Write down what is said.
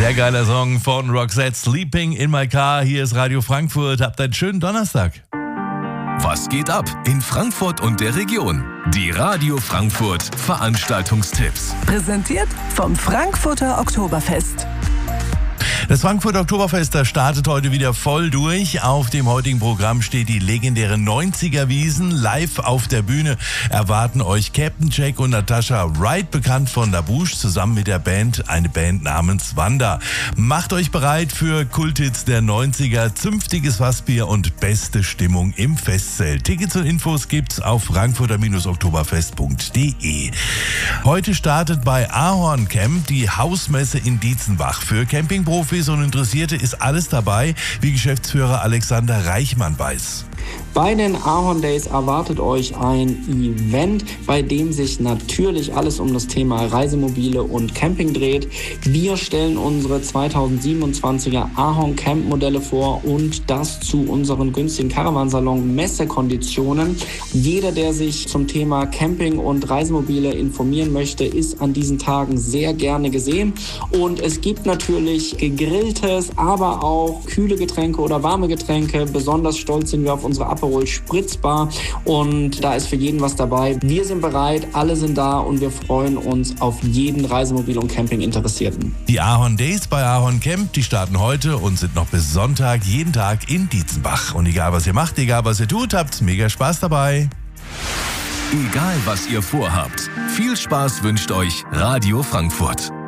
Sehr geiler Song von Roxette, Sleeping in My Car. Hier ist Radio Frankfurt. Habt einen schönen Donnerstag. Was geht ab in Frankfurt und der Region? Die Radio Frankfurt Veranstaltungstipps. Präsentiert vom Frankfurter Oktoberfest. Das Frankfurter Oktoberfest, das startet heute wieder voll durch. Auf dem heutigen Programm steht die legendäre 90er-Wiesn. Live auf der Bühne erwarten euch Captain Jack und Natasha Wright, bekannt von La Bouche, zusammen mit der Band, eine Band namens Wanda. Macht euch bereit für Kulthits der 90er, zünftiges Fassbier und beste Stimmung im Festzelt. Tickets und Infos gibt's auf frankfurter-oktoberfest.de. Heute startet bei Ahorn Camp die Hausmesse in Dietzenbach. Für Campingprofis und Interessierte ist alles dabei, wie Geschäftsführer Alexander Reichmann weiß. Bei den Ahorn Days erwartet euch ein Event, bei dem sich natürlich alles um das Thema Reisemobile und Camping dreht. Wir stellen unsere 2027er Ahorn Camp Modelle vor und das zu unseren günstigen Caravansalon Messekonditionen. Jeder, der sich zum Thema Camping und Reisemobile informieren möchte, ist an diesen Tagen sehr gerne gesehen. Und es gibt natürlich gegrilltes, aber auch kühle Getränke oder warme Getränke. Besonders stolz sind wir auf unsere Aperol Spritzbar und da ist für jeden was dabei. Wir sind bereit, alle sind da und wir freuen uns auf jeden Reisemobil- und Camping-Interessierten. Die Ahorn Days bei Ahorn Camp, die starten heute und sind noch bis Sonntag jeden Tag in Dietzenbach. Und egal was ihr macht, egal was ihr tut, habt mega Spaß dabei. Egal was ihr vorhabt, viel Spaß wünscht euch Radio Frankfurt.